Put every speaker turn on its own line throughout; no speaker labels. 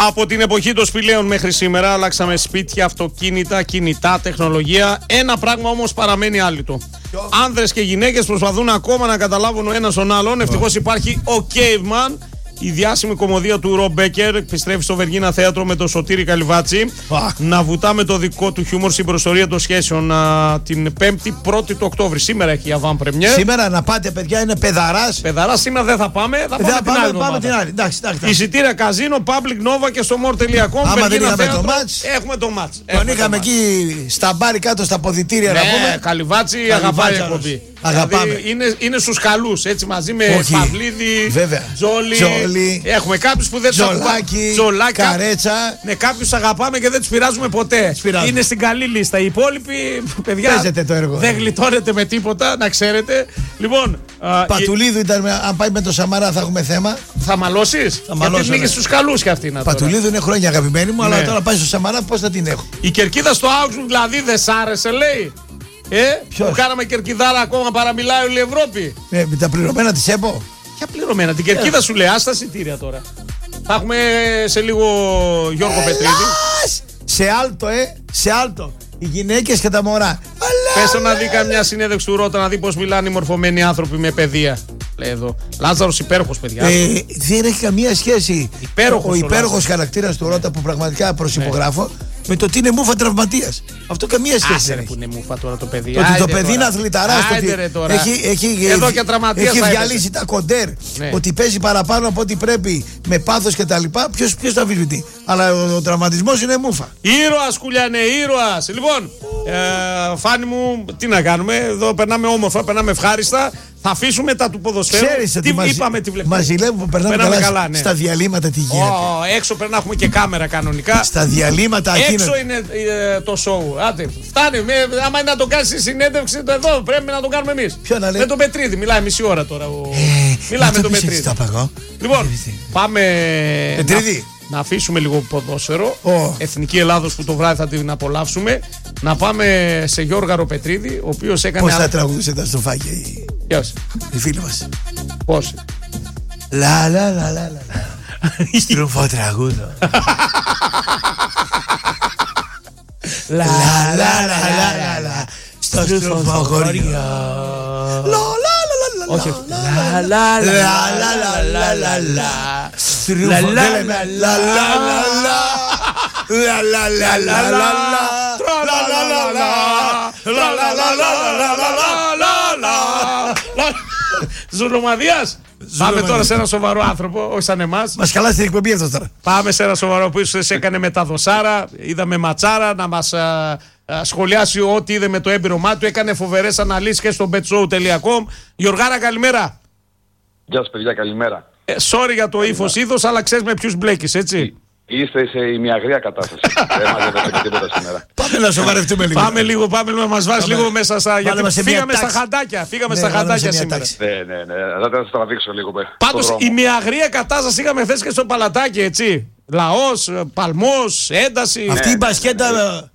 Από την εποχή των σπηλαίων μέχρι σήμερα αλλάξαμε σπίτια, αυτοκίνητα, κινητά, τεχνολογία. Ένα πράγμα όμως παραμένει άλυτο. Άνδρες και γυναίκες προσπαθούν ακόμα να καταλάβουν ο ένας τον άλλον. Ευτυχώς υπάρχει ο Caveman. Η διάσημη κομμωδία του Ρομπ Μπέκερ επιστρέφει στο Βεργίνα Θέατρο με τον Σωτήρη Καλυβάτσι να βουτά με το δικό του χιούμορ στην προστορία των σχέσεων την 5η του Οκτώβρη. Σήμερα έχει η avant premiere.
Σήμερα να πάτε, παιδιά, είναι πεδαράς.
Πεδαράς, σήμερα δεν θα πάμε. Θα πάμε την άλλη.
Εντάξει.
Εισιτήρια Καζίνο, Public Nova και στο more.com.
Άμα δεν είχαμε το μάτς,
έχουμε το μάτς.
Τον είχαμε εκεί στα μπάρι κάτω στα ποδητήρια.
Ναι, Καλυβάτσι αγαπάει εκπομπή. Δηλαδή είναι στους καλούς, έτσι, μαζί με Παυλίδη, Τζόλι. Έχουμε κάποιους που δεν τους
Τζολάκι, Καρέτσα.
Ναι, κάποιους αγαπάμε και δεν τους πειράζουμε ποτέ. Είναι στην καλή λίστα. Οι υπόλοιποι, παιδιά, δεν γλιτώνεται με τίποτα, να ξέρετε. Λοιπόν,
Πατουλίδου ήταν, αν πάει με το Σαμαρά θα έχουμε θέμα.
Θα μαλώσεις? Γιατί πήγε στους καλούς κι αυτή.
Πατουλίδου είναι χρόνια αγαπημένη μου, αλλά τώρα πάει στο Σαμαρά, πώς θα την έχω?
Η κερκίδα στο Augsburg δηλαδή δεν σ' άρεσε, λέει? Που κάναμε κερκιδάρα ακόμα παραμιλάει όλη η Ευρώπη.
Με τα πληρωμένα της ΕΠΟ.
Ποια πληρωμένα? Την κερκίδα σου λέει, άστα εισιτήρια τώρα. Θα έχουμε σε λίγο Γιώργο Πετρίδη.
Σε άλτο. Οι γυναίκες και τα μωρά.
Πες να δει καμιά συνέντευξη του Ρώτα να δει πως μιλάνε οι μορφωμένοι άνθρωποι με παιδεία. Λέει εδώ. Λάζαρος υπέροχος, παιδιά.
Δεν έχει καμία σχέση ο υπέροχος χαρακτήρας του Ρώτα που πραγματικά προσυπογράφω με το ότι είναι μούφα τραυματίας. Αυτό καμία σχέση δεν έχει.
Που είναι μούφα τώρα το παιδί.
Ότι το παιδί είναι αθληταράς. Έχει διαλύσει τα κοντέρ. Ότι παίζει παραπάνω από ό,τι πρέπει με πάθος κτλ. Ποιος θα αμφισβητεί? Αλλά ο τραυματισμός είναι μούφα.
Ήρωας, Κουλιανέ, ήρωας. Λοιπόν, Φάνη μου, τι να κάνουμε? Εδώ περνάμε όμορφα, περνάμε ευχάριστα. Θα αφήσουμε τα του ποδοσφαίρου. Τι είπαμε, τι βλέπουμε?
Μας ζηλεύουν που περνάμε καλά. Ναι. Στα διαλύματα τι γίνεται?
Έξω πρέπει να έχουμε και κάμερα κανονικά.
Στα διαλύματα
έξω είναι το σοου. Άντε, φτάνει. Άμα είναι να το κάνεις στη συνέντευξη εδώ, πρέπει να το κάνουμε εμείς. Με τον Πετρίδη. Μιλάει μισή ώρα τώρα. Μιλάμε με τον Πετρίδη. Λοιπόν, πάμε.
Πετρίδη.
Να αφήσουμε λίγο ποδόσφαιρο. Εθνική Ελλάδος που το βράδυ θα την απολαύσουμε. Να πάμε σε Γιώργαρο Πετρίδη, ο οποίος έκανε.
Πώς θα τραγουδούσε τα στοφάκια
Ποιος?
Η φίλη μας.
Πώς?
Λα. Στρούφο τραγούδο. Λα. Στο στρούφο χωριό.
Όχι. Ζουλομαδίας. Πάμε τώρα σε ένα σοβαρό άνθρωπο, όχι σαν εμάς.
Μας χαλάσει την εκπομπή αυτός τώρα.
Πάμε σε ένα σοβαρό που ίσως έκανε με τα δοσάρα. Είδαμε ματσάρα να μας σχολιάσει ό,τι είδε με το έμπειρο μάτι. Έκανε φοβερές αναλύσεις και στο betshow.com. Γιωργάρα, καλημέρα.
Γεια σας, παιδιά, καλημέρα.
Sorry για το ύφος είδος, αλλά ξέρεις με ποιους μπλέκεις, έτσι.
Είστε σε ημιαγρία κατάσταση. Δεν μαζεύετε τίποτα σήμερα.
Πάμε να σοβαρευτούμε λίγο.
Πάμε να μας βάζει λίγο μέσα στα. Γιατί φύγαμε στα χαντάκια. Φύγαμε στα χαντάκια σήμερα.
Ναι. Θα σας τραβήξω λίγο.
Πάντως η ημιαγρία κατάσταση είχαμε χθες και στο Παλατάκι, έτσι. Λαός, παλμός, ένταση.
Αυτή η μπασκέτα.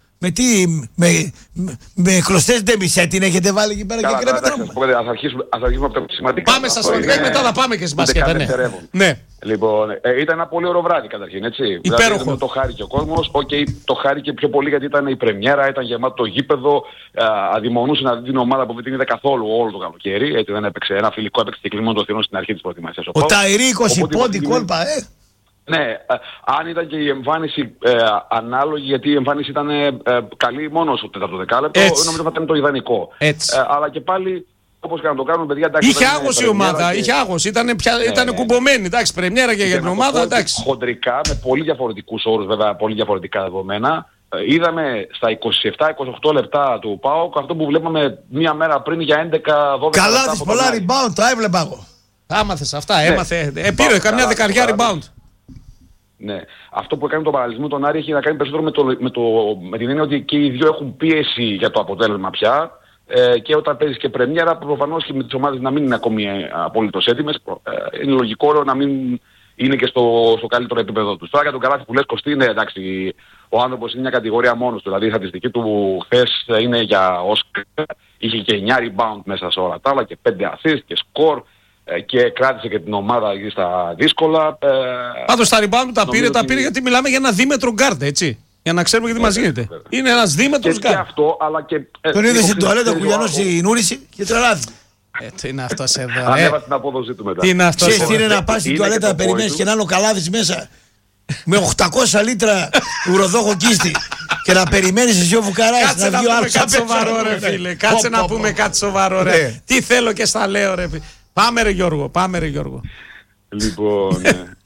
Με κλωστές ντεμισέ την έχετε βάλει εκεί πέρα και κρέπετε.
Ας αρχίσουμε από τα σημαντικά.
Πάμε στα σημαντικά και μετά θα πάμε και στην μπασκέτα. Ναι.
Λοιπόν, ήταν ένα πολύ ωραίο βράδυ καταρχήν, έτσι.
Υπέροχο.
Δηλαδή, το χάρηκε ο κόσμος. Το χάρηκε πιο πολύ γιατί ήταν η πρεμιέρα, ήταν γεμάτο το γήπεδο. Αδειμονούσε να δει την ομάδα που δεν την είδε καθόλου όλο το καλοκαίρι. Έτσι δεν έπαιξε ένα φιλικό, έπαιξε κυκλισμένο το θηρόν στην αρχή της προετοιμασίας.
Ο Ταϊρή 20 πόντι κόλπα,
Ναι, αν ήταν και η εμφάνιση ανάλογη, γιατί η εμφάνιση ήταν καλή μόνο στο τέταρτο δεκάλεπτο, νομίζω θα ήταν το ιδανικό. Αλλά και πάλι, όπως και να το κάνουμε, παιδιά, εντάξει.
Είχε άγχος η ομάδα, είχε άγχος, ήταν κουμπωμένη, εντάξει, πρεμιέρα και για την ομάδα, εντάξει.
Χοντρικά, με πολύ διαφορετικούς όρους, βέβαια, πολύ διαφορετικά δεδομένα. Είδαμε στα 27-28 λεπτά του ΠΑΟΚ αυτό που βλέπαμε μία μέρα πριν για 11-12 λεπτά.
Καλά της, πολλά rebound, το έβλεπα εγώ.
Άμαθες αυτά, έμαθε. Πήρε καμιά δεκαριά rebound.
Ναι. Αυτό που έκανε τον παραλυσμό τον Άρη έχει να κάνει περισσότερο με την έννοια ότι και οι δύο έχουν πίεση για το αποτέλεσμα πια. Και όταν παίζεις και πρεμιέρα, προφανώς και με τις ομάδες να μην είναι ακόμη απολύτως έτοιμες. Είναι λογικό να μην είναι και στο καλύτερο επίπεδο τους. Τώρα για τον Καλάθι που λες, Κωστή, είναι εντάξει, ο άνθρωπος είναι μια κατηγορία μόνος του. Δηλαδή η στατιστική του χθες είναι για Όσκαρ. Είχε και 9 rebound μέσα σε όλα τα άλλα και 5 assist και score. και κράτησε και την ομάδα στα δύσκολα.
Πάντως τα rebound τα πήρε γιατί μιλάμε για ένα δίμετρο γκάρντ, έτσι. Για να ξέρουμε γιατί μας γίνεται. Είναι ένας δίμετρος γκάρντ.
Και αυτό, αλλά και...
Τον είδε στην τουαλέτα Κουλιανός η Νούρηση και τρελάθηκε.
Τι είναι αυτός εδώ.
Ανέβασε την απόδοση του μετά.
Τι είναι αυτός.
Ξέρεις τι είναι να πας στην τουαλέτα να περιμένεις και να είναι ο Καλάβης μέσα με 800 λίτρα ουροδόχο κίστη και να περιμένεις εσύ ο Βουκαράς να βγει ο άλλος.
Κάτσε σοβαρό ρε φίλε. Κάτσε να πούμε κάτι σοβαρό ρε. Τι θέλω και στα λέω ρε. Πάμε ρε Γιώργο.
Λοιπόν,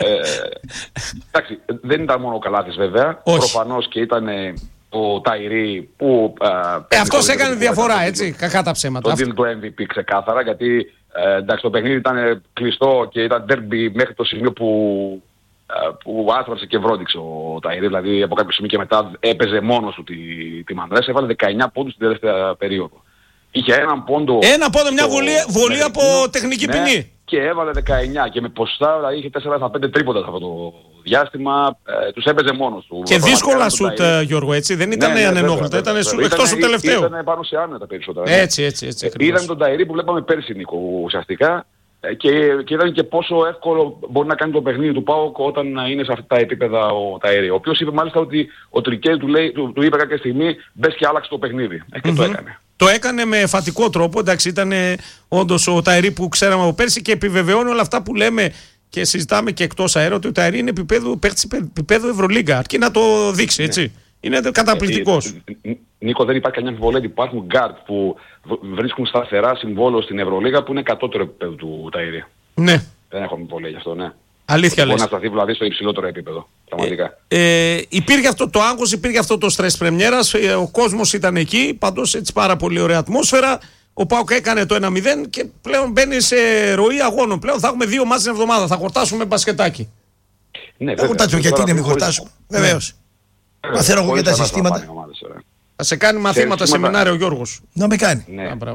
εντάξει, δεν ήταν μόνο ο Καλάθης βέβαια. Προφανώς και ήταν ο Ταϊρή που...
αυτός έκανε διαφορά, έτσι, κακά τα ψέματα.
Το δίνει το MVP ξεκάθαρα, γιατί εντάξει, το παιχνίδι ήταν κλειστό και ήταν derby μέχρι το σημείο που άστραψε και βρόντιξε ο Ταϊρή. Δηλαδή από κάποιο σημείο και μετά έπαιζε μόνος του τη Μανρέσα. Έβαλε 19 πόντους στην τελευταία περίοδο. Είχε έναν πόντο...
μια βολή από τεχνική ποινή.
Και έβαλε 19 και με ποσοστά, δηλαδή είχε 4-5 τρίποτα σε αυτό το διάστημα, τους έπαιζε μόνος του.
Και δύσκολα σουτ, Γιώργο, έτσι, δεν ήταν ανενόχλητα, ήταν σουτ εκτός του τελευταίου.
Ήταν πάνω σε άνετα περισσότερα.
Έτσι.
Είδαμε τον Ταϊρή που βλέπαμε πέρσι, Νίκο, ουσιαστικά, και είδαμε και πόσο εύκολο μπορεί να κάνει το παιχνίδι του ΠΑΟΚ όταν είναι σε αυτά τα επίπεδα ο Ταϊρή. Ο οποίος είπε μάλιστα ότι ο Τρικέλ του είπε κάποια στιγμή μπες και άλλαξε το παιχνίδι. Και το έκανε.
Το έκανε με φατικό τρόπο, εντάξει, ήταν όντως ο Ταϊρή που ξέραμε από πέρσι και επιβεβαιώνει όλα αυτά που λέμε και συζητάμε και εκτός αέρα, ότι ο Ταϊρή είναι επίπεδο Ευρωλίγκα, αρκεί να το δείξει, έτσι. Είναι καταπληκτικός.
Νίκο, δεν υπάρχει καμιά αμφιβολία ότι υπάρχουν γκάρτ που βρίσκουν σταθερά συμβόλαιο στην Ευρωλίγα που είναι κατώτερο επίπεδο του Ταϊρή.
Ναι.
Δεν έχω αμφιβολία γι' αυτό, ναι.
Αλήθεια λες.
Μπορεί να σταθεί δηλαδή στο υψηλότερο επίπεδο. Πραγματικά.
Υπήρχε αυτό το άγχος, υπήρχε αυτό το στρες πρεμιέρας. Ο κόσμος ήταν εκεί. Παντός έτσι πάρα πολύ ωραία ατμόσφαιρα. Ο ΠΑΟΚ έκανε το 1-0 και πλέον μπαίνει σε ροή αγώνων. Πλέον θα έχουμε 2 μάτς την εβδομάδα. Θα χορτάσουμε μπασκετάκι.
Ναι,
θα χορτάσουμε. Γιατί να μην χορτάσουμε. Βεβαίως. Μαθαίνω εγώ και τα συστήματα.
Θα σε κάνει μαθήματα, σεμινάρια ο Γιώργος.
Να με κάνει.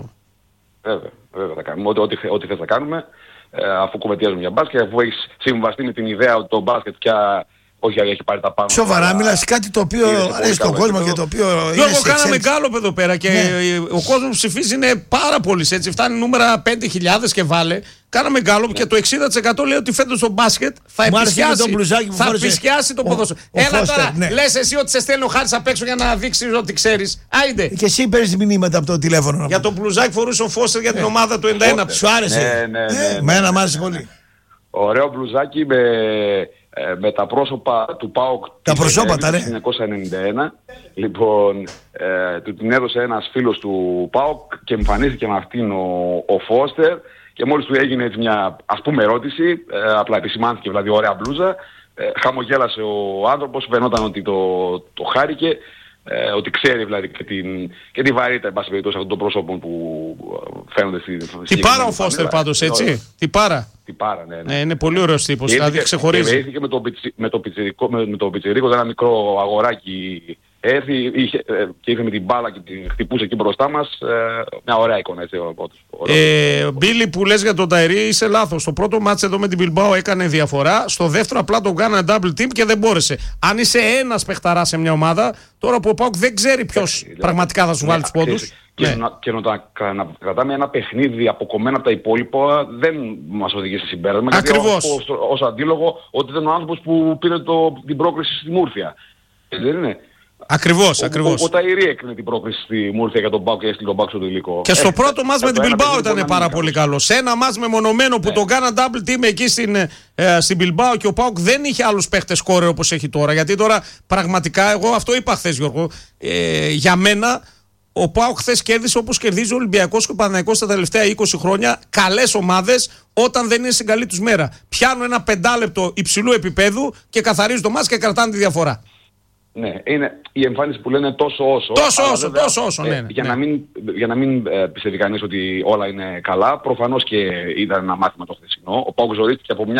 Βέβαια θα κάνουμε. Ό,τι θες να κάνουμε. Αφού κουβεντιάζουμε για μπάσκετ, αφού έχεις συμβαστεί με την ιδέα ότι το μπάσκετ πια όχι έχει πάρει τα πάνω.
Σοβαρά, μιλάς κάτι το οποίο αρέσει στον κόσμο και το οποίο.
Γιώργο, κάναμε γκάλωπ εδώ πέρα και ο κόσμος που ψηφίζει είναι πάρα πολύ έτσι. Φτάνει νούμερα 5.000 και βάλε. Κάναμε γκάλωπ και το 60% λέει ότι φέτος το μπάσκετ θα επισκιάσει το ποδόσφαιρο. Έλα τώρα, λες εσύ ότι σε στέλνει ο Χάρης απ' έξω για να δείξεις ότι ξέρεις. Άιντε.
Και εσύ παίρνεις μηνύματα από το τηλέφωνο.
Για το μπλουζάκι φορούσε ο Φώστερ για την ομάδα του 91.
Σου άρεσε. Μένα μ' άρεσε πολύ.
Ωραίο μπλουζάκι με τα πρόσωπα του ΠΑΟΚ
το 1991.
Λοιπόν, του την έδωσε ένας φίλος του ΠΑΟΚ και εμφανίστηκε με αυτήν ο Φώστερ και μόλις του έγινε έτσι μια ας πούμε ερώτηση, απλά επισημάνθηκε δηλαδή ωραία μπλούζα, χαμογέλασε ο άνθρωπος, φαινόταν ότι το χάρηκε, ότι ξέρει δηλαδή και τη βαρύτητα εν πάση περιπτώσει αυτών των πρόσωπων που φαίνονται στη
Τι πάρα ο Φώστερ πάντως, έτσι. Τι πάρα. Ναι, είναι πολύ ωραίος τύπος, δηλαδή ξεχωρίζει.
Και ήρθε με το πιτσιρίκο, ένα μικρό αγοράκι. Και ήρθε με την μπάλα και την χτυπούσε εκεί μπροστά μας. Μια ωραία εικόνα έτσι.
Μπίλι που λες για τον Ταϊρή είσαι λάθος. Στο πρώτο μάτς εδώ με την Μπιλμπάο έκανε διαφορά. Στο δεύτερο απλά τον κάνανε double team και δεν μπόρεσε. Αν είσαι ένας παιχταράς σε μια ομάδα, τώρα που ο ΠΑΟΚ δεν ξέρει ποιος πραγματικά θα σου βάλει τους πόντους.
Και να κρατάμε ένα παιχνίδι αποκομμένα από τα υπόλοιπα δεν μας οδηγεί σε συμπέρασμα.
Ακριβώς.
Γιατί ως αντίλογο ότι ήταν ο άνθρωπος που πήρε την πρόκριση στη Μούρθια. Δεν είναι.
Ακριβώς.
Ο Ταϊρή έκρινε την πρόκριση στη Μούρθια για τον ΠΑΟΚ και έστειλε τον ΠΑΟΚ στο τελικό.
Και στο πρώτο μάτς με την Μπιλμπάο ήταν πάρα πολύ καλό. Σε ένα μάτς μεμονωμένο που τον κάναν double team εκεί στην Μπιλμπάο και ο ΠΑΟΚ δεν είχε άλλους παίχτες σκόρερ όπως έχει τώρα. Γιατί τώρα πραγματικά εγώ αυτό είπα χθες, Γιώργο. Για μένα ο ΠΑΟΚ χθες κέρδισε όπως κερδίζει ο Ολυμπιακός και ο Παναθηναϊκός τα τελευταία 20 χρόνια καλές ομάδες όταν δεν είναι στην καλή τους μέρα. Πιάνουν ένα 5 λεπτό υψηλού επίπεδου και καθαρίζουν το μάτς και κρατάνε τη διαφορά.
Ναι, είναι η εμφάνιση που λένε τόσο όσο. Ναι. Για να μην πιστεύει κανείς ότι όλα είναι καλά, προφανώς και ήταν ένα μάθημα το χθεσινό. Ο ΠΑΟΚ ζορίστηκε από μια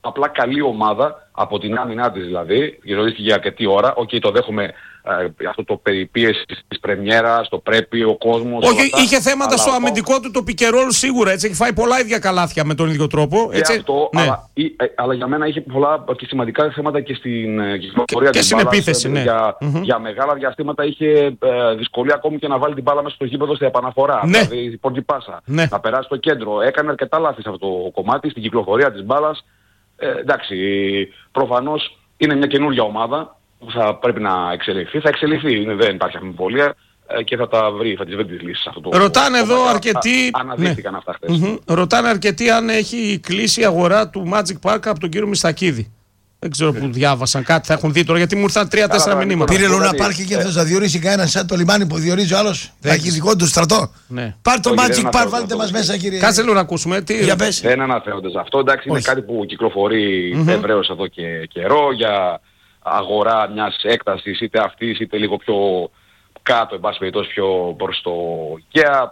απλά καλή ομάδα από την άμυνά της δηλαδή, γυρίστηκε για αρκετή ώρα. Το δέχομαι αυτό το περιπίεση της πρεμιέρας, το πρέπει ο κόσμος.
Όχι, είχε θέματα στο αμυντικό του το πικερόλ σίγουρα, έτσι. Έχει φάει πολλά ίδια καλάθια με τον ίδιο τρόπο. Έτσι.
Και αυτό, ναι. αλλά για μένα είχε πολλά και σημαντικά θέματα και στην κυκλοφορία της
στην επίθεση, ναι.
Για μεγάλα διαστήματα είχε δυσκολία ακόμη και να βάλει την μπάλα μέσα στο γήπεδο στην επαναφορά.
Ναι.
Δηλαδή η πρώτη πάσα.
Ναι.
Να περάσει στο κέντρο. Έκανε αρκετά λάθη σε αυτό το κομμάτι, στην κυκλοφορία της μπάλας. Εντάξει, προφανώς είναι μια καινούργια ομάδα που θα πρέπει να εξελιχθεί. Θα εξελιχθεί, δεν υπάρχει αμφιβολία και θα τις βρει τις λύσεις αυτό το.
Ρωτάνε εδώ αρκετοί.
Αναδείχθηκαν αυτά χθες.
Ρωτάνε αρκετοί αν έχει κλείσει η αγορά του Magic Park από τον κύριο Μιστακίδη. Δεν ξέρω που διάβασαν κάτι, θα έχουν δει τώρα, γιατί μου ήρθαν 3-4 μηνύματα.
Πήρε Λούνα Πάρκ και αυτός θα διορίσει κανέναν σαν το λιμάνι που διορίζει ο άλλος. Θα έχει δικό του στρατό. Πάρ' το Magic Park, βάλτε μας μέσα, κύριε.
Κάτσε λίγο να ακούσουμε.
Δεν αναφέρονται σε αυτό. Εντάξει, είναι κάτι που κυκλοφορεί ευρέως εδώ και καιρό για αγορά μιας έκτασης, είτε αυτής είτε λίγο πιο κάτω, εν πάση περιπτώσει πιο προς το IKEA.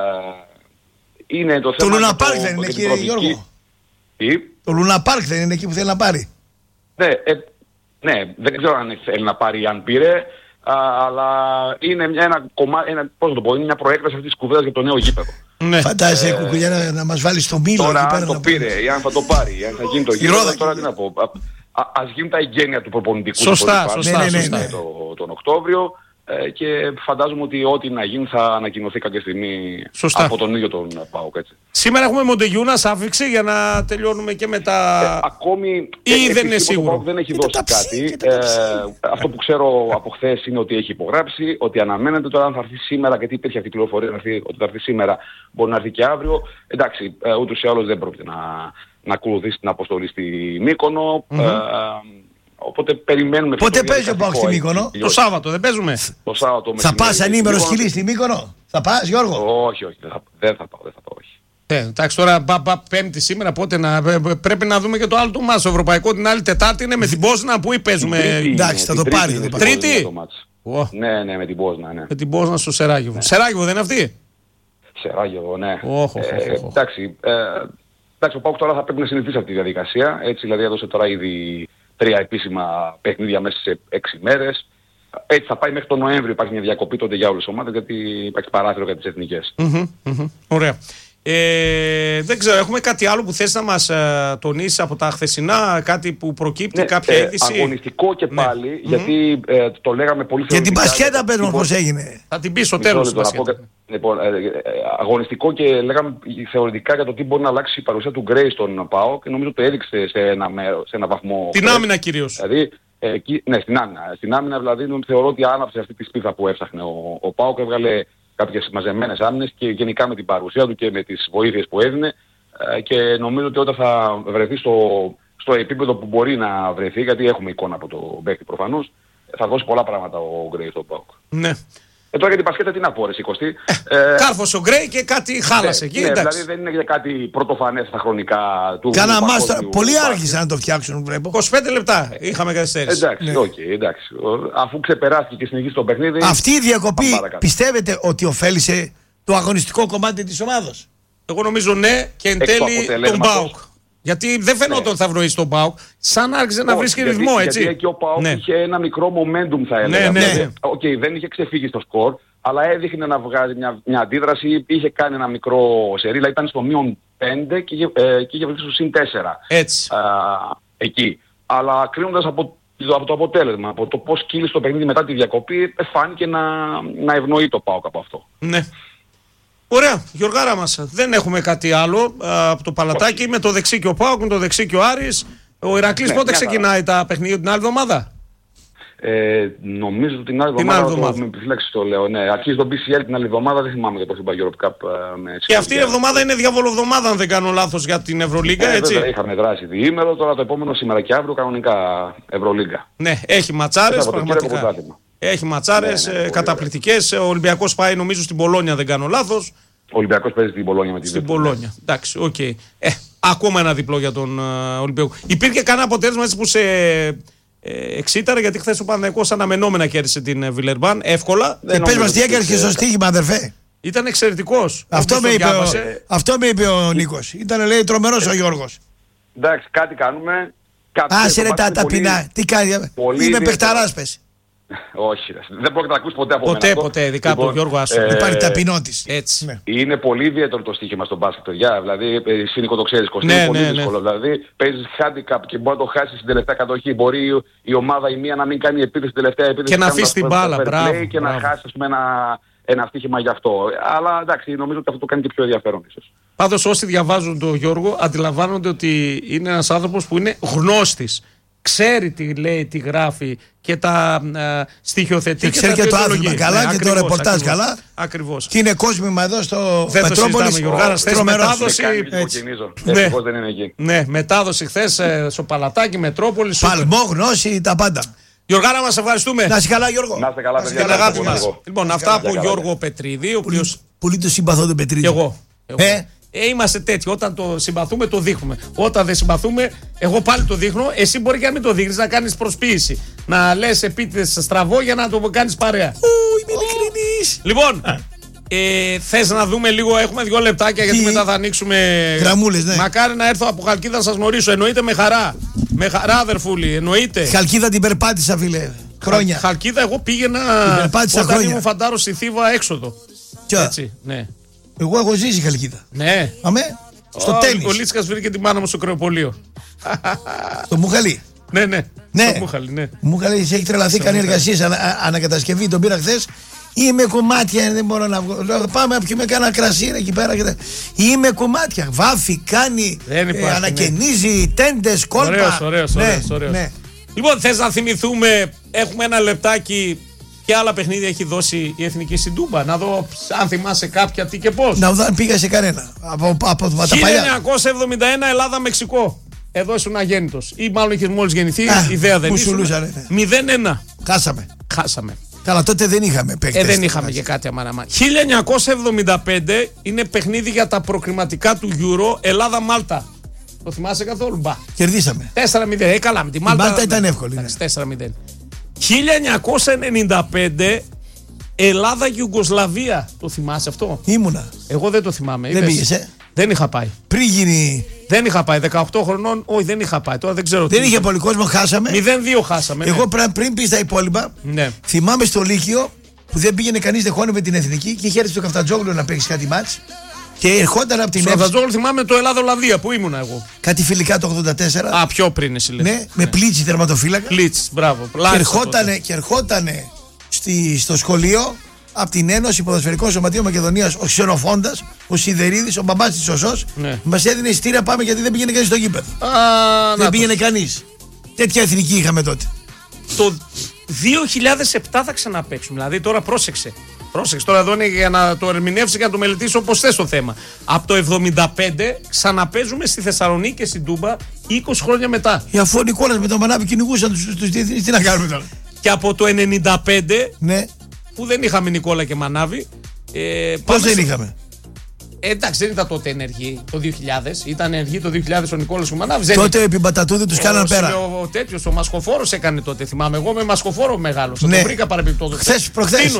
Είναι το θέμα.
Το Λούνα Πάρκ δεν είναι, κύριε Γιώργο? Το Λούνα Πάρκ δεν είναι εκεί που θέλει να πάρει?
Ναι, δεν ξέρω αν θέλει να πάρει ή αν πήρε, αλλά είναι ένα κομμάτι, είναι μια προέκταση αυτής της κουβέντας για το νέο γήπεδο.
Ναι. Φαντάζεσαι κουκουλιά να μας βάλει στο μήλο.
Τώρα αν το πήρε ή αν θα το πάρει ή αν θα γίνει το γήπεδο, τώρα τι να πω. Ας γίνουν τα εγγένεια του προπονητικού.
Σωστά.
Τον Οκτώβριο. Και φαντάζομαι ότι ό,τι να γίνει θα ανακοινωθεί κάποια στιγμή από τον ίδιο τον ΠΑΟΚ.
Σήμερα έχουμε Μοντεγιούνας άφηξη για να τελειώνουμε και με τα.
Ακόμη
ή δεν είναι σίγουρο?
Δεν έχει δώσει κάτι. Αυτό που ξέρω από χθες είναι ότι έχει υπογράψει, ότι αναμένεται. Τώρα αν θα έρθει σήμερα, γιατί υπήρχε αυτή η πληροφορία ότι θα έρθει σήμερα, μπορεί να έρθει και αύριο. Εντάξει, ούτως ή άλλως δεν πρόκειται να ακολουθήσει την αποστολή στη Μύκονο. Οπότε περιμένουμε.
Πότε παίζει ο ΠΑΟΚ στη Μύκονο?
Το Σάββατο δεν παίζουμε?
Το Σάββατο.
Θα πας ανήμερος χιλή στη Μύκονο? Θα πας, Γιώργο?
Όχι, δεν θα πάω. Όχι.
Εντάξει, τώρα Πέμπτη σήμερα, πότε πρέπει να δούμε και το άλλο του μας. Το ευρωπαϊκό την άλλη Τετάρτη είναι με την Πόσνα που παίζουμε.
Εντάξει, θα το πάρει.
Τρίτη.
Ναι, με την Πόσνα.
Με την Πόσνα στο Σεράγεβο. Σεράγεβο δεν είναι αυτή?
Σεράγεβο, ναι. Εντάξει, ο ΠΑΟΚ τώρα θα πρέπει να συνηθίσει αυτή τη διαδικασία. Έτσι, δηλαδή έδωσε τώρα ήδη 3 επίσημα παιχνίδια μέσα σε 6 μέρες. Έτσι θα πάει μέχρι τον Νοέμβριο. Υπάρχει μια διακοπή τότε για όλες τις ομάδες, γιατί υπάρχει παράθυρο για τις εθνικές.
Ωραία. Δεν ξέρω, έχουμε κάτι άλλο που θες να μας τονίσεις από τα χθεσινά, κάτι που προκύπτει, κάποια είδηση?
Αγωνιστικό και πάλι, γιατί το λέγαμε πολύ
θεωρητικά. Για την μπασκέτα πες πώς έγινε.
Θα την πει στο τέλος.
Λοιπόν, αγωνιστικό και λέγαμε θεωρητικά για το τι μπορεί να αλλάξει η παρουσία του Γκρέι στον ΠΑΟΚ, και νομίζω το έδειξε σε ένα βαθμό.
Την άμυνα κυρίως.
Δηλαδή, ναι, στην άμυνα. Στην άμυνα δηλαδή θεωρώ ότι άναψε αυτή τη σπίθα που έψαχνε ο ΠΑΟΚ, έβγαλε κάποιες μαζεμένες άμυνες και γενικά με την παρουσία του και με τις βοήθειες που έδινε, και νομίζω ότι όταν θα βρεθεί στο επίπεδο που μπορεί να βρεθεί, γιατί έχουμε εικόνα από το παίκτη προφανώς, θα δώσει πολλά πράγματα ο Γκρέι στον ΠΑΟΚ.
Ναι.
Τώρα για την μπασκέτα τι να πω, ρε Κωστή.
Κάρφωσε ο Γκρέι και κάτι χάλασε εκεί.
Ναι, δηλαδή δεν είναι για κάτι πρωτοφανές στα χρονικά του.
Κάνα μάστρα, πολύ άργησαν να το φτιάξουν, βλέπω.
25 λεπτά είχαμε καθυστέρηση.
Εντάξει, εντάξει. Αφού ξεπεράστηκε και συνεχίσει το παιχνίδι.
Αυτή η διακοπή πιστεύετε ότι ωφέλησε το αγωνιστικό κομμάτι της ομάδας?
Εγώ νομίζω ναι, και εν τέλει τον ΠΑΟΚ. Γιατί δεν φαινόταν ότι θα ευνοήσει τον ΠΑΟΚ, σαν άρχισε να βρίσκει ρυθμό, έτσι.
Γιατί και ο ΠΑΟΚ είχε ένα μικρό momentum, θα έλεγα.
Ναι.
Δεν είχε ξεφύγει στο σκορ, αλλά έδειχνε να βγάζει μια αντίδραση, είχε κάνει ένα μικρό σερί, ήταν στο μείον 5 και είχε βρεθεί στο συν 4.
Έτσι.
Εκεί. Αλλά κρίνοντας από το αποτέλεσμα, από το πώς κύλησε το παιχνίδι μετά τη διακοπή, φάνηκε να ευνοεί το ΠΑΟΚ από αυτό.
Ναι. Ωραία, Γιωργάρα μας, δεν έχουμε κάτι άλλο από το παλατάκι. Με το δεξί και ο ΠΑΟΚ, με το δεξί και ο Άρης. Ο Ηρακλής πότε ξεκινάει τα παιχνίδια, την άλλη εβδομάδα?
Νομίζω ότι την άλλη εβδομάδα. Με επιφύλαξη το λέω. Ναι, αρχίζει το BCL την άλλη εβδομάδα, δεν θυμάμαι για το FIBA Europe Cup.
Και αυτή η εβδομάδα είναι διαβολοβδομάδα, αν δεν κάνω λάθος, για την Ευρωλίγκα, έτσι.
Είχαμε δράσει διήμερο, τώρα το επόμενο σήμερα και αύριο κανονικά Ευρωλίγκα.
Ναι, έχει ματσάρες πραγματικά. Έχει ματσάρες καταπληκτικές. Ο Ολυμπιακός πάει νομίζω στην Πολόνια, δεν κάνω λάθος.
Ο Ολυμπιακός παίζει στην Πολόνια με τη
Στην Πολόνια. Εντάξει, οκ. Ακόμα ένα διπλό για τον Ολυμπιακό. Υπήρχε κανένα αποτέλεσμα έτσι που σε εξήταρα, γιατί χθες ο Παναθηναϊκός αναμενόμενα κέρδισε την Βιλερμπάν εύκολα.
Και πες μας τι έκανες και στο στοίχημα, αδερφέ.
Ήταν εξαιρετικός.
Αυτό με είπε ο Νίκος. Ήταν, λέει, τρομερός ο Γιώργος.
Εντάξει, κάτι κάνουμε.
Άσε ρε τα ταπεινά. Τι κάνει, είμαι παιχταράς πες.
Όχι, δεν πρόκειται να ακούσει ποτέ από μένα.
Ποτέ, ειδικά από τον Γιώργο Άσο.
Υπάρχει ταπεινότης.
Έτσι.
Ναι.
Είναι πολύ ιδιαίτερο το στοίχημα στον μπάσκετ. Δηλαδή, Σύνικο το ξέρεις, Κωστή, είναι πολύ δύσκολο. Δηλαδή, παίζεις handicap και μπορεί να το χάσεις στην τελευταία κατοχή. Μπορεί η ομάδα η μία να μην κάνει επίθεση στην τελευταία επίθεση.
Και να αφήσει την μπάλα, μπράβο.
Και να χάσει ένα στοίχημα γι' αυτό. Αλλά εντάξει, νομίζω ότι αυτό το κάνει και πιο ενδιαφέρον ίσως.
Πάντως, όσοι διαβάζουν τον Γιώργο, αντιλαμβάνονται ότι είναι ένας άνθρωπος που είναι γνώστης. Ξέρει τι λέει, τι γράφει και τα στοιχειοθετεί.
Και ξέρει και το άθλημα καλά, και το ρεπορτάζ καλά.
Ακριβώς.
Και είναι κόσμημα εδώ στο
Μετρόπολης. Μετάδοση.
Ευτυχώς δεν είναι εκεί.
Ναι, μετάδοση χθες στο Παλατάκι, Μετρόπολης.
Παλμό, γνώση, τα πάντα.
Γιωργάρα, μας ευχαριστούμε.
Να είσαι καλά, Γιώργο.
Να είστε καλά, παιδιά.
Λοιπόν, αυτά από Γιώργο Πετρίδη.
Πολύ το συμπαθώ τον Πετρίδη.
Εγώ. Είμαστε τέτοιοι. Όταν το συμπαθούμε, το δείχνουμε. Όταν δεν συμπαθούμε, εγώ πάλι το δείχνω. Εσύ μπορεί και να μην το δείχνεις, να κάνεις προσποίηση. Να λες επίτηδες στραβό για να το κάνεις παρέα.
Είμαι ειλικρινής.
Λοιπόν, θες να δούμε λίγο, έχουμε 2 λεπτάκια γιατί μετά θα ανοίξουμε
γραμμούλες, ναι.
Μακάρι να έρθω από Χαλκίδα να σας γνωρίσω. Εννοείται με χαρά. Με χαρά, αδερφούλη. Εννοείται.
Χαλκίδα την περπάτησα, φίλε. Χρόνια.
Χαλκίδα, εγώ πήγαινα. Όταν ήμουν φαντάρος στη Θήβα έξοδο. Έτσι, ναι.
Εγώ έχω ζήσει Χαλκίδα.
Ναι.
Αμέ. Στο τένις.
Ο Λίτσικας βρήκε τη μάνα μου στο κρεοπολείο.
Στο Μουχαλί.
Ναι.
Ναι.
Στο Μουχαλί, ναι.
Μουχαλί, έχει τρελαθεί, κάνει εργασίες ανακατασκευή. Τον πήρα χθες. Είμαι κομμάτια, δεν μπορώ να βγω. Πάμε να πιούμε κάνα κρασί εκεί πέρα. Είμαι κομμάτια. Βάφει, κάνει, ανακαινίζει, τέντες, κόλπα.
Ωραίος. Λοιπόν, θες να θυμηθούμε, έχουμε ένα λεπτάκι. Και άλλα παιχνίδια έχει δώσει η Εθνική στην Τούμπα. Να δω αν θυμάσαι κάποια τι και πώς.
Να δω αν πήγα σε κανένα. Από τα παλιά.
1971 Ελλάδα-Μεξικό. Εδώ ήσουν αγέννητος. Ή μάλλον είχες μόλις γεννηθεί. Ιδέα δεν ήσουν. 0-1. Χάσαμε.
Καλά, τότε δεν είχαμε παίκτες.
Δεν είχαμε και κάτι αμάραμα. 1975 είναι παιχνίδι για τα προκριματικά του Euro Ελλάδα-Μάλτα. Το θυμάσαι καθόλου? Μπα.
Κερδίσαμε.
4-0. Καλά, με τη Μάλτα.
Η Μάλτα ήταν εύκολη.
4-0. 1995 Ελλάδα-Ιουγκοσλαβία. Το θυμάσαι αυτό?
Ήμουνα.
Εγώ δεν το θυμάμαι.
Δεν πήγες,
Δεν είχα πάει.
Πριν γίνει.
Δεν είχα πάει. 18 χρονών. Όχι, δεν είχα πάει. Τώρα δεν ξέρω.
Δεν είχε πολύ κόσμο, χάσαμε.
0-2 χάσαμε.
Εγώ πριν πει στα υπόλοιπα.
Ναι.
Θυμάμαι στο Λύκειο που δεν πήγαινε κανείς δεχόνε με την Εθνική και είχε έρθει στο Καφτατζόγλου να παίξει κάτι μάτς. Και ερχόταν από την
στο Καφτατζόγλου θυμάμαι το Ελλάδα-Ολλανδία που ήμουνα εγώ.
Κάτι φιλικά το 84.
Α, πιο πριν εσύ λες.
Ναι, με Πλίτσι τερματοφύλακα.
Πλίτσι, μπράβο.
Και ερχότανε στο σχολείο από την Ένωση Ποδοσφαιρικών Σωματείων Μακεδονίας ο Ξενοφόντας, ο Σιδερίδης, ο μπαμπάς της Οσός.
Ναι.
Μας έδινε εισιτήρια, πάμε γιατί δεν πήγαινε κανείς στο γήπεδο. Δεν πήγαινε κανείς. Τέτοια εθνική είχαμε τότε.
Το 2007 θα ξαναπαίξουμε. Δηλαδή τώρα πρόσεξε. Τώρα εδώ είναι για να το ερμηνεύσει και να το μελετήσει όπως θες το θέμα. Από το 75 ξαναπαίζουμε στη Θεσσαλονίκη και στην Τούμπα 20 χρόνια μετά.
Αφού ο Νικόλας με τον Μανάβη κυνηγούσαν τους διεθνείς, τι να κάνουμε τώρα.
Και από το 95,
ναι,
που δεν είχαμε Νικόλα και Μανάβη.
Πώς δεν είχαμε?
Εντάξει, δεν ήταν τότε ενεργοί το 2000. Ήταν ενεργοί το 2000 ο Νικόλας και ο Μανάβης.
Τότε επί Μπατατούδη τους κάναν πέρα.
Ο Μασκοφόρος έκανε τότε, θυμάμαι. Εγώ με Μασκοφόρο μεγάλωσα. Ναι. Το βρήκα παρεμπιπτόντως.
Χθες, προχθές.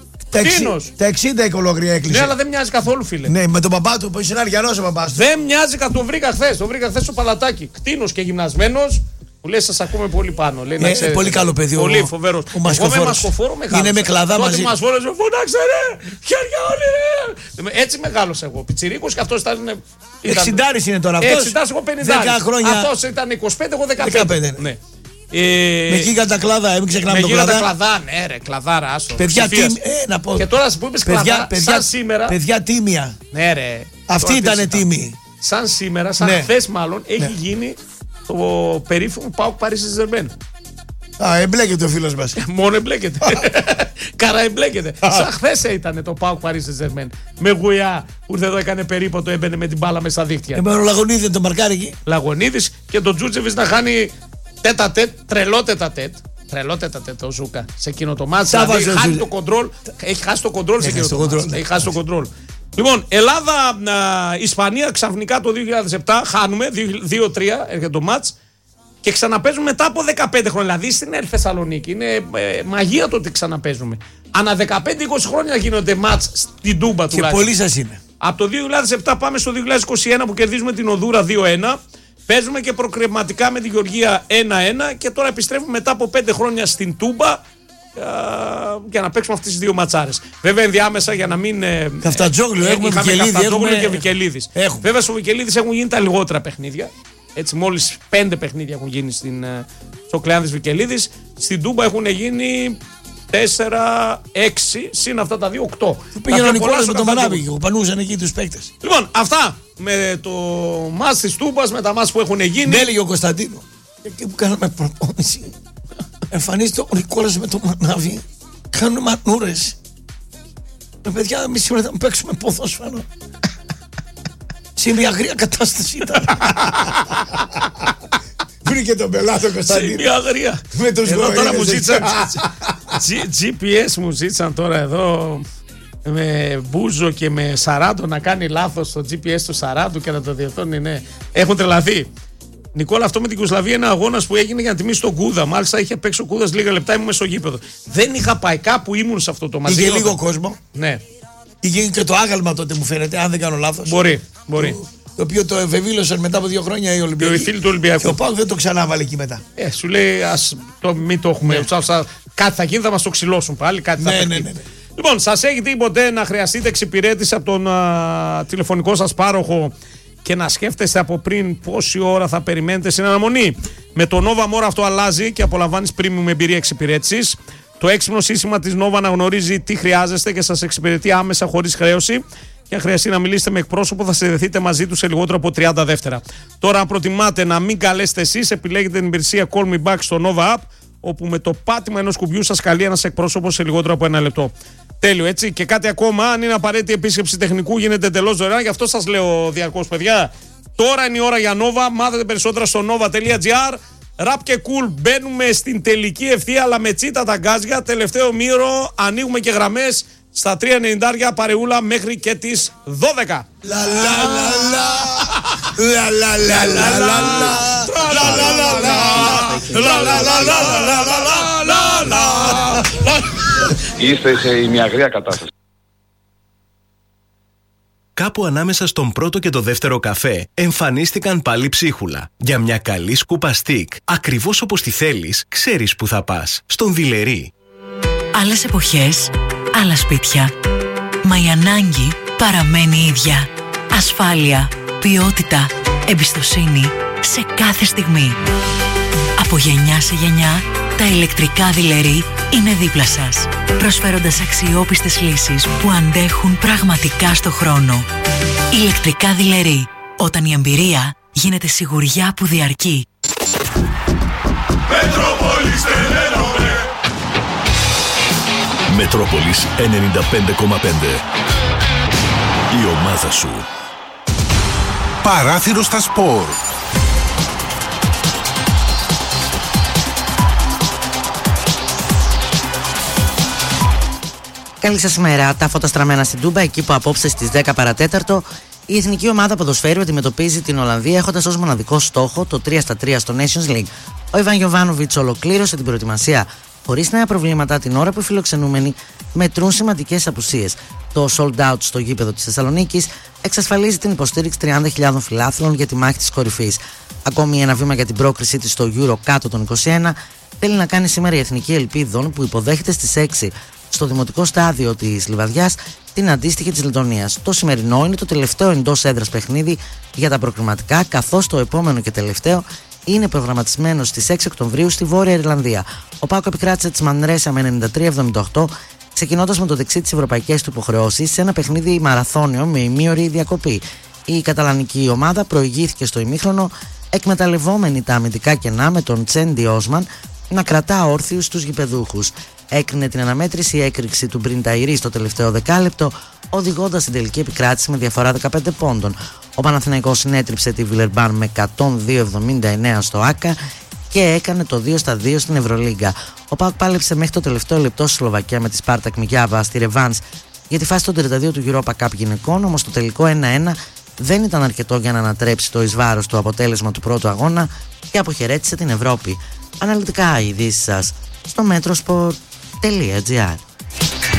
Τα 60 οικολογρία έκλεισε.
Ναι, αλλά δεν μοιάζει καθόλου, φίλε.
Ναι, με τον μπαμπά του που είναι αργιανός ο μπαμπάς του.
Δεν μοιάζει καθόλου. Το βρήκα χθες στο Παλατάκι. Κτίνος και γυμνασμένος. Μου λέει, σας ακούμε πολύ πάνω. Λέει,
πολύ καλό παιδί.
Πολύ φοβερός.
Ο Μασκοφόρο μεγάλο. Είναι με κλαδά μαζί.
Τότε μας φόρεσε, φωνάξε ρε! Χέρια όλοι ρε! Έτσι μεγάλωσα εγώ. Πιτσιρίκος και αυτός ήταν.
60 είναι τώρα αυτός.
60 εγώ 50.
10 χρόνια.
Αυτός ήταν 25, εγώ 15. Ναι.
Με εκεί κατά κλαδά, μην ξεχνάμε το κλαδά.
Κλαδά, ναι, ρε, κλαδάρα, άσο.
Παιδιά, να πω.
Και τώρα που είπες κλαδά, σαν σήμερα.
Παιδιά, τίμια.
Ναι, ρε.
Αυτή ήταν τίμη.
Σαν σήμερα, σαν χθες μάλλον, έχει γίνει το περίφημο ΠΑΟΚ Παρίσι Ζερμέν.
Εμπλέκεται ο φίλος μας.
Μόνο εμπλέκεται. Καρά εμπλέκεται. Σαν χθες ήταν το ΠΑΟΚ Παρίσι Ζερμέν. Με Γουιά που ήρθε εδώ, έκανε περίπατο, έμπαινε με την μπάλα μέσα στα δίχτυα.
Ο Λαγωνίδης τον μαρκάρει εκεί.
Λαγωνίδης και τον Τζούτσεβιτς να χάνει τέτα-τέτ, τρελό τέτα-τέτ. Τρελό τέτα-τέτ το Ζούκα σε εκείνο το μάτς. Δηλαδή χάνει το κοντρόλ. Έχει χάσει το κοντρόλ σε εκείνο το μάτς. Έχει χάσει το κοντρόλ. Λοιπόν, Ελλάδα-Ισπανία ξαφνικά το 2007 χάνουμε 2-3, έρχεται το μάτς και ξαναπαίζουμε μετά από 15 χρόνια. Δηλαδή στην Θεσσαλονίκη είναι μαγεία το ότι ξαναπαίζουμε. Ανά 15-20 χρόνια γίνονται μάτς στην Τούμπα τουλάχιστον.
Και πολύ σας είναι.
Από το 2007 πάμε στο 2021 που κερδίζουμε την Οδούρα 2-1. Παίζουμε και προκριματικά με τη Γεωργία 1-1 και τώρα επιστρέφουμε μετά από 5 χρόνια στην Τούμπα για να παίξουμε αυτές τις δύο ματσάρες. Βέβαια ενδιάμεσα για να μην.
Καφτατζόγλου, έχουμε
Καφτατζόγλου και Βικελίδης. Βέβαια στο Βικελίδης έχουν γίνει τα λιγότερα παιχνίδια. Έτσι, μόλις 5 παιχνίδια έχουν γίνει στο Κλεάνδης Βικελίδης. Στην Τούμπα έχουν γίνει 4-6, συν αυτά τα 2-8.
Πήγαινε ο Νικόλας με τον Μανάβη και πανούσαν εκεί τους παίκτες.
Λοιπόν, αυτά με το μάτς της Τούμπας, με τα μάτς που έχουν γίνει.
Ναι, έλεγε ο Κωνσταντίνο. Εκεί που κάναμε προπόνηση, εμφανίζεται ο Νικόλας με τον Μανάβη. Κάνουν μανούρες. Παιδιά, μισή ώρα θα παίξουμε ποδόσφαιρο. Σε μια αγρία κατάσταση ήταν. Βρήκε τον πελάτο Κωνσταντίνο.
Σε μια αγρία. Εδώ τώρα μου ζήτησαν GPS, μου ζήτησαν τώρα εδώ με Μπούζο και με Σαράντο να κάνει λάθος στο GPS του Σαράντου και να το διορθώνει. Ναι. Έχουν τρελαθεί. Νικόλα, αυτό με την Ιουγκοσλαβία είναι αγώνας που έγινε για να τιμήσει τον Κούδα. Μάλιστα είχε παίξει ο Κούδας λίγα λεπτά, ήμουν στο γήπεδο. Δεν είχα πάει, κάπου ήμουν σε αυτό το μαζί.
Είχε λίγο κόσμο.
Ναι.
Είχε και το άγαλμα τότε, μου φαίνεται, αν δεν κάνω λάθος.
Μπορεί.
Το οποίο το ευεβήλωσαν μετά από 2 χρόνια οι Ολυμπιακοί.
Οι φίλοι του Ολυμπιακού.
Και ο Πάοκ δεν το ξανάβαλε εκεί μετά.
Σου λέει, μην το έχουμε. Ναι. Κάτι θα γίνει, θα μας το ξυλώσουν πάλι. Κάτι θα
ναι.
Λοιπόν, σας έχει δει ποτέ να χρειαστείτε εξυπηρέτηση από τον τηλεφωνικό σας πάροχο και να σκέφτεστε από πριν πόση ώρα θα περιμένετε στην αναμονή? Με το Nova More αυτό αλλάζει και απολαμβάνεις premium εμπειρία εξυπηρέτησης. Το έξυπνο σύστημα της Nova αναγνωρίζει τι χρειάζεστε και σας εξυπηρετεί άμεσα χωρίς χρέωση. Και αν χρειαστεί να μιλήσετε με εκπρόσωπο, θα συνδεθείτε μαζί του σε λιγότερο από 30 δεύτερα. Τώρα, αν προτιμάτε να μην καλέσετε εσείς, επιλέγετε την υπηρεσία Call Me Back στο Nova App, όπου με το πάτημα ενός κουμπιού σας καλεί ένας εκπρόσωπος σε λιγότερο από 1 λεπτό. Τέλειο, έτσι. Και κάτι ακόμα, αν είναι απαραίτητη επίσκεψη τεχνικού, γίνεται εντελώς δωρεάν. Γι' αυτό σας λέω διαρκώς, παιδιά. Τώρα είναι η ώρα για Nova. Μάθετε περισσότερα στο nova.gr. Ραπ και κουλ, μπαίνουμε στην τελική ευθεία, αλλά με τσίτα τα γκάζια. Τελευταίο μύρο, ανοίγουμε και γραμμές στα 3.90 παρεούλα μέχρι και τις 12.
Είστε σε μια αγρία κατάσταση.
Κάπου ανάμεσα στον πρώτο και το δεύτερο καφέ εμφανίστηκαν πάλι ψίχουλα. Για μια καλή σκούπα στικ, ακριβώς όπως τη θέλεις, ξέρεις που θα πας. Στον Δειλερή.
Άλλες εποχές, άλλα σπίτια. Μα η ανάγκη παραμένει ίδια. Ασφάλεια, ποιότητα, εμπιστοσύνη σε κάθε στιγμή. Από γενιά σε γενιά, τα ηλεκτρικά Δειλερή είναι δίπλα σας, προσφέροντας αξιόπιστες λύσεις που αντέχουν πραγματικά στο χρόνο. Ηλεκτρικά Δειλερή, όταν η εμπειρία γίνεται σιγουριά που διαρκεί.
Μετρόπολης 95,5. Η ομάδα σου.
Παράθυρο στα σπορ.
Καλή σας ημέρα. Τα φώτα στραμμένα στην Τούμπα, εκεί που απόψε στις 10 παρατέταρτο η εθνική ομάδα ποδοσφαίρου αντιμετωπίζει την Ολλανδία, έχοντας ως μοναδικό στόχο το 3-3 στο Nations League. Ο Ιβάν Γιοβάνοβιτς ολοκλήρωσε την προετοιμασία χωρίς νέα προβλήματα την ώρα που οι φιλοξενούμενοι μετρούν σημαντικές απουσίες. Το sold out στο γήπεδο της Θεσσαλονίκης εξασφαλίζει την υποστήριξη 30.000 φιλάθλων για τη μάχη της κορυφής. Ακόμη ένα βήμα για την πρόκρισή της στο Euro κάτω των 21 θέλει να κάνει σήμερα η Εθνική Ελπίδων, που υποδέχεται στις 6 στο δημοτικό στάδιο της Λιβαδιάς την αντίστοιχη της Λετωνίας. Το σημερινό είναι το τελευταίο εντός έδρας παιχνίδι για τα προκριματικά, καθώς το επόμενο και τελευταίο είναι προγραμματισμένο στις 6 Οκτωβρίου στη Βόρεια Ιρλανδία. Ο ΠΑΟΚ επικράτησε της Μανρέσα με 93-78, ξεκινώντας με το δεξί της ευρωπαϊκές του υποχρεώσεις σε ένα παιχνίδι μαραθώνιο με ημίωρη διακοπή. Η καταλανική ομάδα προηγήθηκε στο ημίχρονο, εκμεταλλευόμενη τα αμυντικά κενά, με τον Τσέντι Όσμαν να κρατά όρθιους τους γηπεδούχους. Έκρινε την αναμέτρηση η έκρηξη του Μπρινταϊρή στο τελευταίο δεκάλεπτο, οδηγώντας στην τελική επικράτηση με διαφορά 15 πόντων. Ο Παναθηναϊκός συνέτριψε τη Βιλερμπάν με 102-79 στο ΆΚΑ και έκανε το 2-2 στην Ευρωλίγκα. Ο ΠΑΟΚ πάλεψε μέχρι το τελευταίο λεπτό στη Σλοβακία με τη Σπάρτακ Μιγιάβα στη ρεβάνς για τη φάση των 32 του Europa Cup γυναικών, όμως το τελικό 1-1 δεν ήταν αρκετό για να ανατρέψει το εις βάρος του αποτέλεσμα του πρώτου αγώνα και αποχαιρέτησε την Ευρώπη. Αναλυτικά οι ειδήσεις σας στο metrosport.gr.